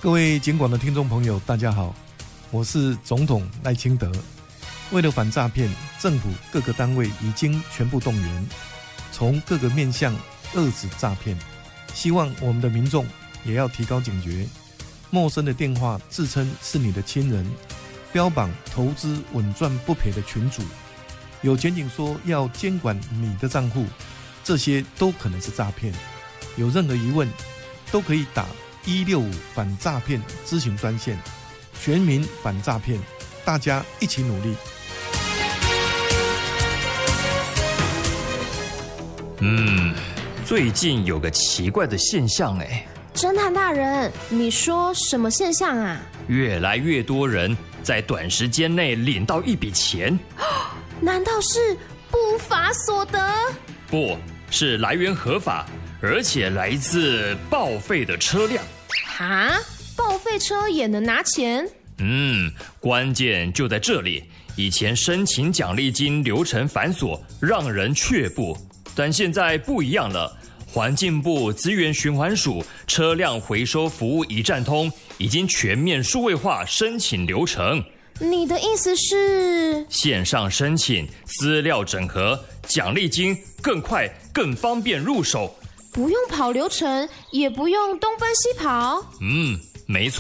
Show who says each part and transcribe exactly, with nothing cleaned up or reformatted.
Speaker 1: 各位警广的听众朋友，大家好，我是总统赖清德。为了反诈骗，政府各个单位已经全部动员，从各个面向遏止诈骗。希望我们的民众也要提高警觉，陌生的电话自称是你的亲人，标榜投资稳赚不赔的群组，有检警说要监管你的账户，这些都可能是诈骗。有任何疑问，都可以打一六五反诈骗咨询专线，全民反诈骗，大家一起努力。
Speaker 2: 嗯，最近有个奇怪的现象哎。
Speaker 3: 侦探大人，你说什么现象啊？
Speaker 2: 越来越多人在短时间内领到一笔钱。
Speaker 3: 难道是不法所得？
Speaker 2: 不是，来源合法，而且来自报废的车辆。
Speaker 3: 哈？报废车也能拿钱？
Speaker 2: 嗯，关键就在这里。以前申请奖励金流程繁琐，让人却步，但现在不一样了。环境部资源循环署车辆回收服务一站通已经全面数位化申请流程。
Speaker 3: 你的意思是？
Speaker 2: 线上申请，资料整合，奖励金更快更方便入手，
Speaker 3: 不用跑流程，也不用东奔西跑。
Speaker 2: 嗯，没错。